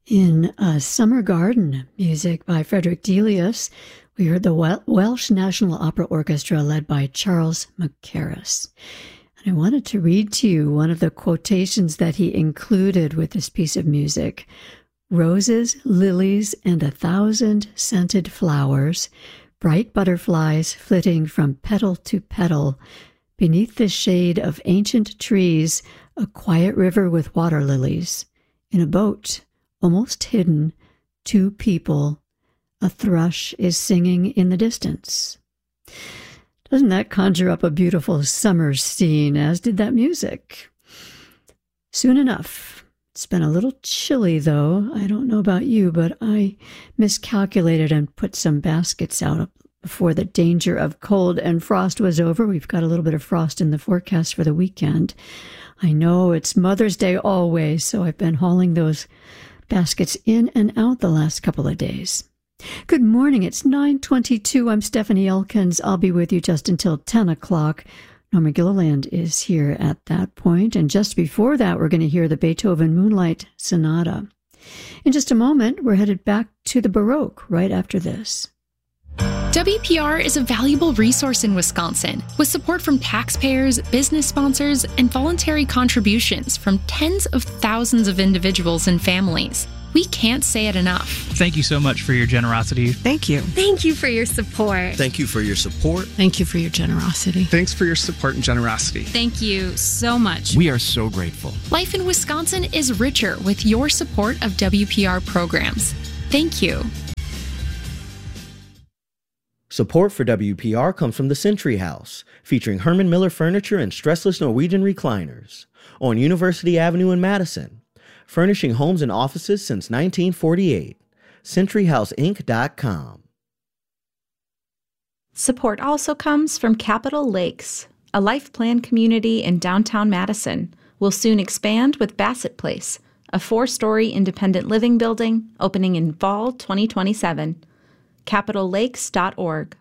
In Summer Garden, music by Frederick Delius, we heard the Welsh National Opera Orchestra led by Charles Mackerras. And I wanted to read to you one of the quotations that he included with this piece of music. Roses, lilies, and 1,000 scented flowers, bright butterflies flitting from petal to petal, beneath the shade of ancient trees, a quiet river with water lilies. In a boat, almost hidden, 2 people, a thrush is singing in the distance. Doesn't that conjure up a beautiful summer scene, as did that music? Soon enough. It's been a little chilly, though. I don't know about you, but I miscalculated and put some baskets out before the danger of cold and frost was over. We've got a little bit of frost in the forecast for the weekend. I know it's Mother's Day always, so I've been hauling those baskets in and out the last couple of days. Good morning. It's 9:22. I'm Stephanie Elkins. I'll be with you just until 10 o'clock. Norma Gilliland is here at that point. And just before that, we're going to hear the Beethoven Moonlight Sonata. In just a moment, we're headed back to the Baroque right after this. WPR is a valuable resource in Wisconsin, with support from taxpayers, business sponsors, and voluntary contributions from tens of thousands of individuals and families. We can't say it enough. Thank you so much for your generosity. Thank you. Thank you for your support. Thank you for your support. Thank you for your generosity. Thanks for your support and generosity. Thank you so much. We are so grateful. Life in Wisconsin is richer with your support of WPR programs. Thank you. Support for WPR comes from the Century House, featuring Herman Miller furniture and stressless Norwegian recliners, on University Avenue in Madison, furnishing homes and offices since 1948. CenturyHouseInc.com. Support also comes from Capitol Lakes, a life plan community in downtown Madison. Will soon expand with Bassett Place, a 4-story independent living building opening in fall 2027. CapitolLakes.org.